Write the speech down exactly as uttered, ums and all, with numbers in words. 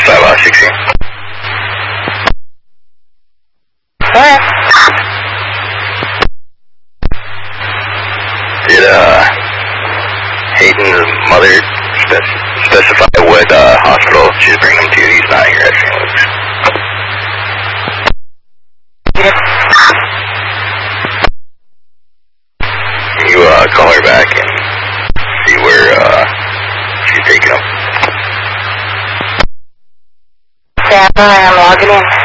five uh, sixteen. Alright. Did uh, Hayden's mother spec- specify what uh, hospital she's bringing him to? He's not here at Saint Luke's. Can you uh, call her back and see where uh, she's taking him? Yeah, I'm logging in.